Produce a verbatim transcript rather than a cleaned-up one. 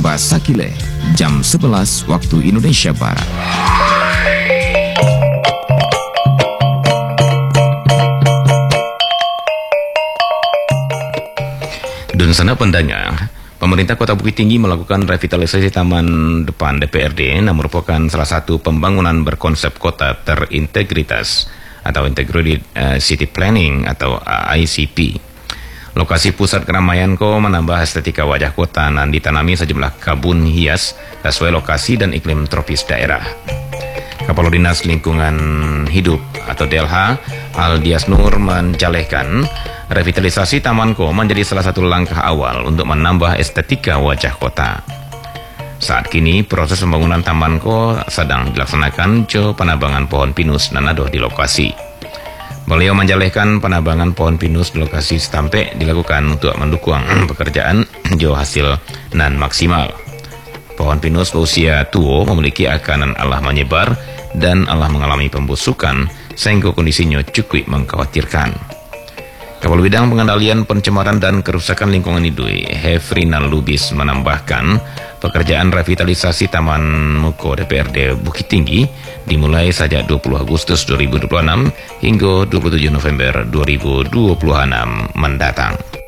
Sabah Sakile, jam sebelas waktu Indonesia Barat. Dan sana pendengar, pemerintah Kota Bukit Tinggi melakukan revitalisasi taman depan D P R D yang merupakan salah satu pembangunan berkonsep kota terintegritas atau Integrated uh, City Planning atau I C P. Lokasi pusat keramaian ko menambah estetika wajah kota dan ditanami sejumlah kebun hias sesuai lokasi dan iklim tropis daerah. Kepala Dinas Lingkungan Hidup atau D L H, Aldias Nur menjalehkan revitalisasi Taman Ko menjadi salah satu langkah awal untuk menambah estetika wajah kota. Saat kini proses pembangunan Taman Ko sedang dilaksanakan jo penabangan pohon pinus dan adoh di lokasi. Beliau menjalehkan penabangan pohon pinus di lokasi setampe dilakukan untuk mendukung pekerjaan jo hasil nan maksimal. Pohon pinus berusia tua memiliki akanan alah menyebar dan alah mengalami pembusukan sehingga kondisinya cukup mengkhawatirkan. Kepala Bidang Pengendalian Pencemaran dan Kerusakan Lingkungan Hidup, Hefrina Lubis menambahkan pekerjaan revitalisasi Taman Muko D P R D Bukit Tinggi dimulai sejak dua puluh Agustus dua ribu dua puluh enam hingga dua puluh tujuh November dua ribu dua puluh enam mendatang.